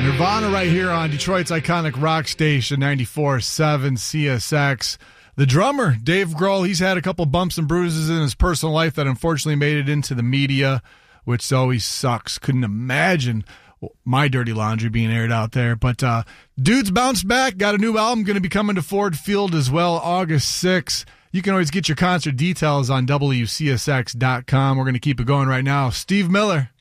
Nirvana right here on Detroit's iconic rock station, 94.7 CSX. The drummer, Dave Grohl, he's had a couple bumps and bruises in his personal life that unfortunately made it into the media, which always sucks. Couldn't imagine my dirty laundry being aired out there. But dude's bounced back, got a new album going to be coming to Ford Field as well, August 6th. You can always get your concert details on WCSX.com. We're going to keep it going right now. Steve Miller.